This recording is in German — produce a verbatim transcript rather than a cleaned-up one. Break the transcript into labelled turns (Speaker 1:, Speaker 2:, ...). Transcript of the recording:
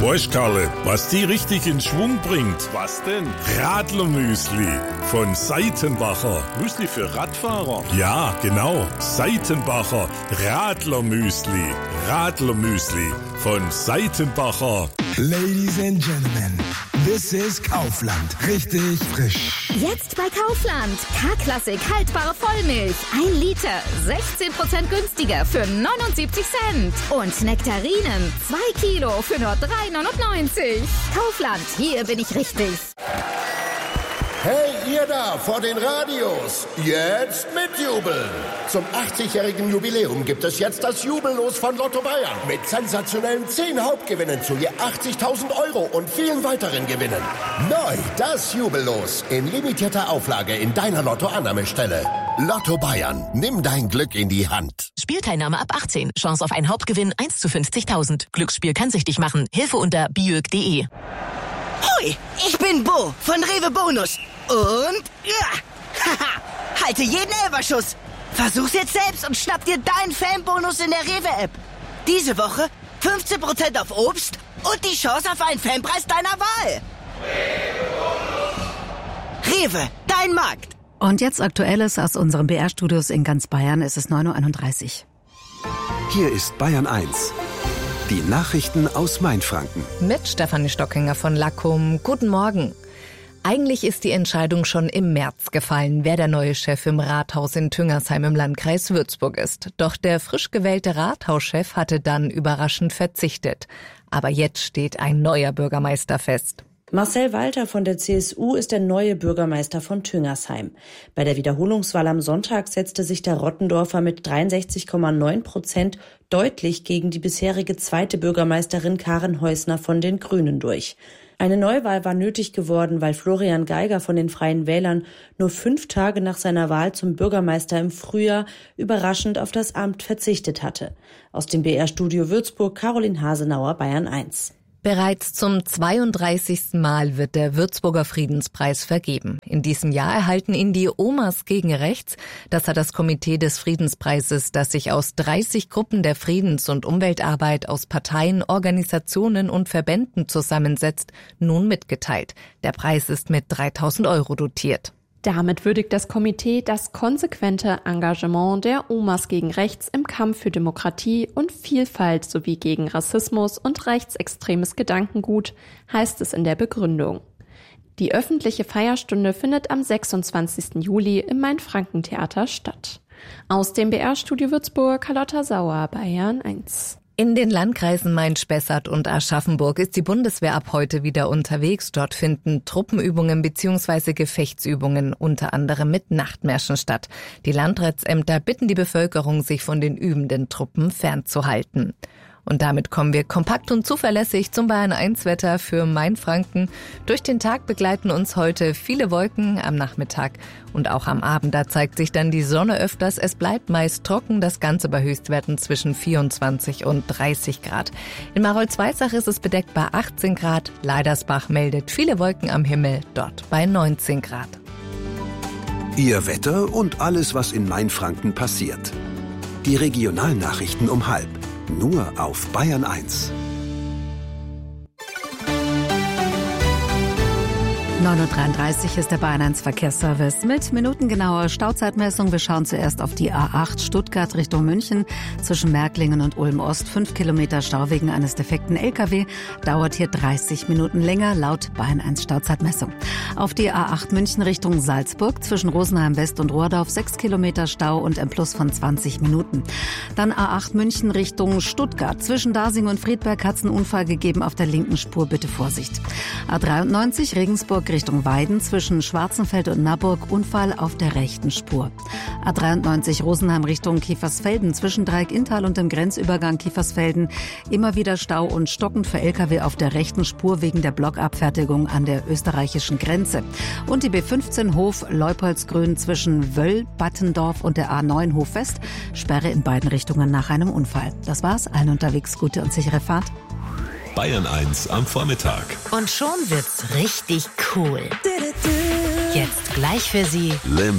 Speaker 1: Weißt, Karle, was die richtig in Schwung bringt?
Speaker 2: Was denn?
Speaker 1: Radlermüsli von Seitenbacher.
Speaker 2: Müsli für Radfahrer?
Speaker 1: Ja, genau. Seitenbacher Radlermüsli. Radlermüsli von Seitenbacher.
Speaker 3: Ladies and Gentlemen, this is Kaufland. Richtig frisch.
Speaker 4: Jetzt bei Kaufland. K-Klassik haltbare Vollmilch. Ein Liter. sechzehn Prozent günstiger für neunundsiebzig Cent. Und Nektarinen. zwei Kilo für nur drei neunundneunzig. Kaufland, hier bin ich richtig.
Speaker 5: Hey, ihr da vor den Radios, jetzt mitjubeln! Zum achtzigjährigen Jubiläum gibt es jetzt das Jubellos von Lotto Bayern mit sensationellen zehn Hauptgewinnen zu je achtzigtausend Euro und vielen weiteren Gewinnen. Neu das Jubellos in limitierter Auflage in deiner Lotto-Annahmestelle. Lotto Bayern, nimm dein Glück in die Hand.
Speaker 6: Spielteilnahme ab achtzehn. Chance auf einen Hauptgewinn eins zu fünfzigtausend. Glücksspiel kann süchtig machen. Hilfe unter biög punkt de.
Speaker 7: Hoi, ich bin Bo von Rewe Bonus. Und ja, haha, halte jeden Elberschuss. Versuch's jetzt selbst und schnapp dir deinen Fanbonus in der Rewe-App. Diese Woche fünfzehn Prozent auf Obst und die Chance auf einen Fanpreis deiner Wahl. Rewe, dein Markt.
Speaker 8: Und jetzt Aktuelles aus unseren B R-Studios in ganz Bayern. Es ist neun Uhr einunddreißig.
Speaker 9: Hier ist Bayern eins. Die Nachrichten aus Mainfranken.
Speaker 10: Mit Stefanie Stockinger von Lackum. Guten Morgen. Eigentlich ist die Entscheidung schon im März gefallen, wer der neue Chef im Rathaus in Tüngersheim im Landkreis Würzburg ist. Doch der frisch gewählte Rathauschef hatte dann überraschend verzichtet. Aber jetzt steht ein neuer Bürgermeister fest.
Speaker 11: Marcel Walter von der C S U ist der neue Bürgermeister von Tüngersheim. Bei der Wiederholungswahl am Sonntag setzte sich der Rottendorfer mit dreiundsechzig Komma neun Prozent deutlich gegen die bisherige zweite Bürgermeisterin Karin Heusner von den Grünen durch. Eine Neuwahl war nötig geworden, weil Florian Geiger von den Freien Wählern nur fünf Tage nach seiner Wahl zum Bürgermeister im Frühjahr überraschend auf das Amt verzichtet hatte. Aus dem B R-Studio Würzburg, Caroline Hasenauer, Bayern eins.
Speaker 10: Bereits zum zweiunddreißigsten Mal wird der Würzburger Friedenspreis vergeben. In diesem Jahr erhalten ihn die Omas gegen Rechts. Das hat das Komitee des Friedenspreises, das sich aus dreißig Gruppen der Friedens- und Umweltarbeit aus Parteien, Organisationen und Verbänden zusammensetzt, nun mitgeteilt. Der Preis ist mit dreitausend Euro dotiert.
Speaker 12: Damit würdigt das Komitee das konsequente Engagement der Omas gegen Rechts im Kampf für Demokratie und Vielfalt sowie gegen Rassismus und rechtsextremes Gedankengut, heißt es in der Begründung. Die öffentliche Feierstunde findet am sechsundzwanzigsten Juli im Mainfranken-Theater statt. Aus dem B R-Studio Würzburg, Carlotta Sauer, Bayern eins.
Speaker 10: In den Landkreisen Main-Spessart und Aschaffenburg ist die Bundeswehr ab heute wieder unterwegs. Dort finden Truppenübungen bzw. Gefechtsübungen unter anderem mit Nachtmärschen statt. Die Landratsämter bitten die Bevölkerung, sich von den übenden Truppen fernzuhalten. Und damit kommen wir kompakt und zuverlässig zum Bayern eins Wetter für Mainfranken. Durch den Tag begleiten uns heute viele Wolken am Nachmittag und auch am Abend. Da zeigt sich dann die Sonne öfters. Es bleibt meist trocken, das Ganze bei Höchstwerten zwischen vierundzwanzig und dreißig Grad. In Marolz-Weissach ist es bedeckt bei achtzehn Grad. Leidersbach meldet viele Wolken am Himmel, dort bei neunzehn Grad.
Speaker 9: Ihr Wetter und alles, was in Mainfranken passiert. Die Regionalnachrichten um halb. Nur auf Bayern eins.
Speaker 8: neun Uhr dreiunddreißig ist der Bayern eins Verkehrsservice mit minutengenauer Stauzeitmessung. Wir schauen zuerst auf die A acht Stuttgart Richtung München. Zwischen Märklingen und Ulm-Ost fünf Kilometer Stau wegen eines defekten L K W. Dauert hier dreißig Minuten länger, laut Bayern eins Stauzeitmessung. Auf die A acht München Richtung Salzburg. Zwischen Rosenheim West und Rohrdorf sechs Kilometer Stau und ein Plus von zwanzig Minuten. Dann A acht München Richtung Stuttgart. Zwischen Dasing und Friedberg hat es einen Unfall gegeben. Auf der linken Spur bitte Vorsicht. A dreiundneunzig Regensburg Richtung Weiden, zwischen Schwarzenfeld und Naburg, Unfall auf der rechten Spur. A dreiundneunzig Rosenheim Richtung Kiefersfelden, zwischen Dreieck-Inntal und dem Grenzübergang Kiefersfelden, immer wieder Stau und stockend für L K W auf der rechten Spur wegen der Blockabfertigung an der österreichischen Grenze. Und die B fünfzehn Hof Leupoldsgrün zwischen Wöll, Battendorf und der A neun Hof West, Sperre in beiden Richtungen nach einem Unfall. Das war's, allen unterwegs gute und sichere Fahrt.
Speaker 13: Bayern eins am Vormittag.
Speaker 6: Und schon wird's richtig cool. Jetzt gleich für Sie
Speaker 13: Limp